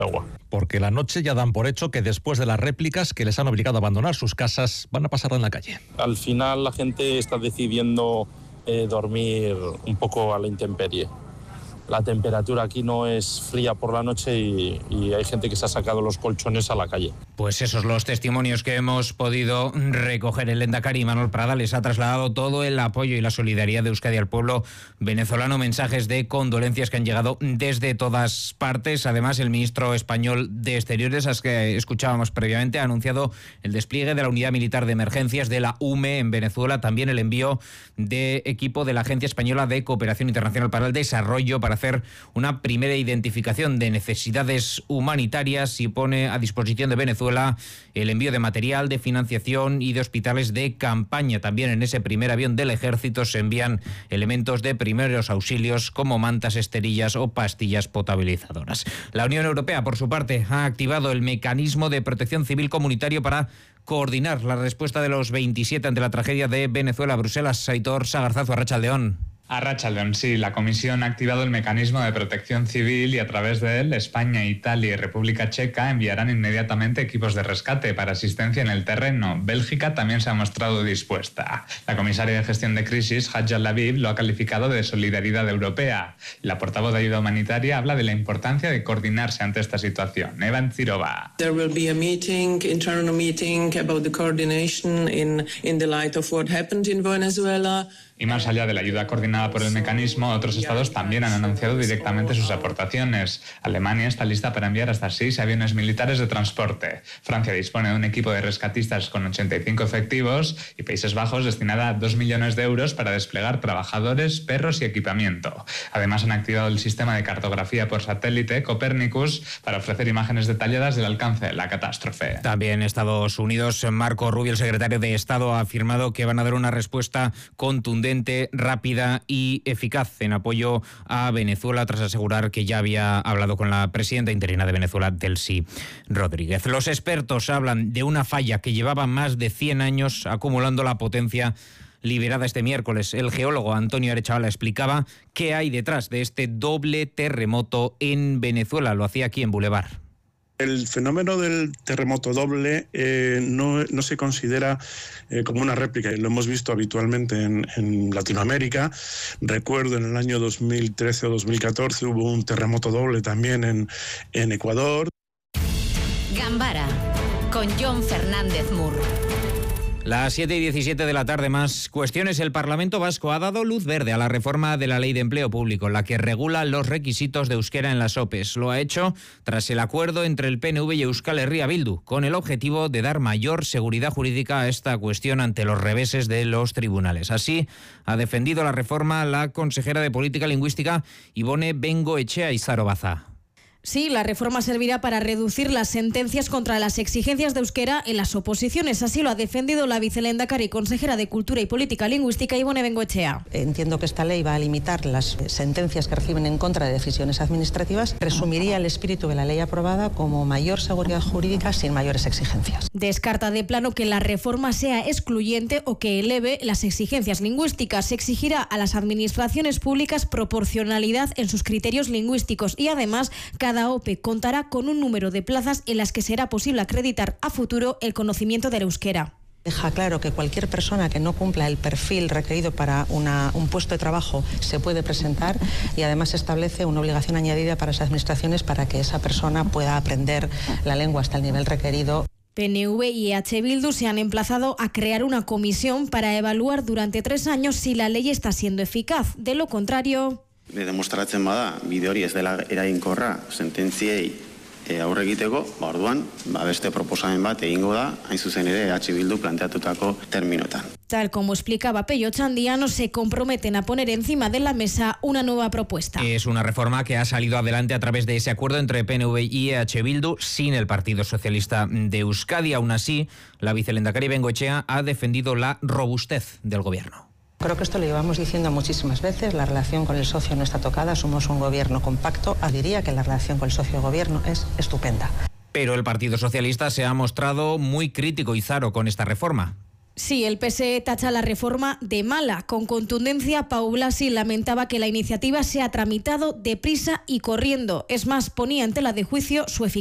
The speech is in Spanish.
agua. Porque la noche ya dan por hecho que después de las réplicas que les han obligado a abandonar sus casas, van a pasar en la calle. Al final la gente está decidiendo dormir un poco a la intemperie. La temperatura aquí no es fría por la noche y hay gente que se ha sacado los colchones a la calle. Pues esos los testimonios que hemos podido recoger. El Lehendakari Manuel Prada les ha trasladado todo el apoyo y la solidaridad de Euskadi al pueblo venezolano. Mensajes de condolencias que han llegado desde todas partes. Además, el ministro español de Exteriores, al que escuchábamos previamente, ha anunciado el despliegue de la Unidad Militar de Emergencias de la UME en Venezuela. También el envío de equipo de la Agencia Española de Cooperación Internacional para el Desarrollo para hacer una primera identificación de necesidades humanitarias y pone a disposición de Venezuela el envío de material, de financiación y de hospitales de campaña. También en ese primer avión del ejército se envían elementos de primeros auxilios como mantas, esterillas o pastillas potabilizadoras. La Unión Europea, por su parte, ha activado el mecanismo de protección civil comunitario para coordinar la respuesta de los 27 ante la tragedia de Venezuela. Bruselas, Aitor Sagarzazu, Arratsaldeon. Arratsaldeon, sí, la Comisión ha activado el mecanismo de protección civil y a través de él España, Italia y República Checa enviarán inmediatamente equipos de rescate para asistencia en el terreno. Bélgica también se ha mostrado dispuesta. La comisaria de gestión de crisis, Hadja Laviv, lo ha calificado de solidaridad europea. La portavoz de ayuda humanitaria habla de la importancia de coordinarse ante esta situación. Evan Zirova. There will be a meeting, internal meeting about the coordination in the light of what happened in Venezuela. Y más allá de la ayuda coordinada por el mecanismo, otros estados también han anunciado directamente sus aportaciones. Alemania está lista para enviar hasta 6 aviones militares de transporte. Francia dispone de un equipo de rescatistas con 85 efectivos y Países Bajos destinará 2 millones de euros para desplegar trabajadores, perros y equipamiento. Además han activado el sistema de cartografía por satélite Copernicus para ofrecer imágenes detalladas del alcance de la catástrofe. También Estados Unidos, Marco Rubio, el secretario de Estado, ha afirmado que van a dar una respuesta contundente, rápida y eficaz en apoyo a Venezuela, tras asegurar que ya había hablado con la presidenta interina de Venezuela, Delcy Rodríguez. Los expertos hablan de una falla que llevaba más de 100 años acumulando la potencia liberada este miércoles. El geólogo Antonio Arechavala explicaba qué hay detrás de este doble terremoto en Venezuela. Lo hacía aquí en Boulevard. El fenómeno del terremoto doble no se considera como una réplica. Lo hemos visto habitualmente en Latinoamérica. Recuerdo en el año 2013 o 2014 hubo un terremoto doble también en Ecuador. Gambara, con Jon Fernández Mur. Las 7:17 de la tarde, más cuestiones. El Parlamento Vasco ha dado luz verde a la reforma de la Ley de Empleo Público, la que regula los requisitos de euskera en las OPEs. Lo ha hecho tras el acuerdo entre el PNV y Euskal Herria Bildu, con el objetivo de dar mayor seguridad jurídica a esta cuestión ante los reveses de los tribunales. Así ha defendido la reforma la consejera de Política Lingüística, Ibone Bengoechea Izarobaza. Sí, la reforma servirá para reducir las sentencias contra las exigencias de euskera en las oposiciones. Así lo ha defendido la vicelehendakari y consejera de Cultura y Política Lingüística, Ibone Bengoechea. Entiendo que esta ley va a limitar las sentencias que reciben en contra de decisiones administrativas. Resumiría el espíritu de la ley aprobada como mayor seguridad jurídica sin mayores exigencias. Descarta de plano que la reforma sea excluyente o que eleve las exigencias lingüísticas. Se exigirá a las administraciones públicas proporcionalidad en sus criterios lingüísticos y además cada OPE contará con un número de plazas en las que será posible acreditar a futuro el conocimiento del euskera. Deja claro que cualquier persona que no cumpla el perfil requerido para un puesto de trabajo se puede presentar y además establece una obligación añadida para las administraciones para que esa persona pueda aprender la lengua hasta el nivel requerido. PNV y EH Bildu se han emplazado a crear una comisión para evaluar durante 3 años si la ley está siendo eficaz. De lo contrario... Demostratzen bada, bide hori ez dela eraginkorra sententziei aurre egiteko, orduan, beste proposamen bat egingo da, hain zuzen ere EH Bildu planteatutako terminotan. Tal como explicaba Pello Chandiano, se comprometen a poner encima de la mesa una nueva propuesta. Es una reforma que ha salido adelante a través de ese acuerdo entre PNV y EH Bildu sin el Partido Socialista de Euskadi. Aún así, la vicelehendakari Bengoechea ha defendido la robustez del gobierno. Creo que esto lo llevamos diciendo muchísimas veces, la relación con el socio no está tocada, somos un gobierno compacto. Diría que la relación con el socio de gobierno es estupenda. Pero el Partido Socialista se ha mostrado muy crítico, Izaro, con esta reforma. Sí, el PSE tacha la reforma de mala. Con contundencia, Pau Blasi lamentaba que la iniciativa se ha tramitado deprisa y corriendo. Es más, ponía en tela de juicio su eficacia.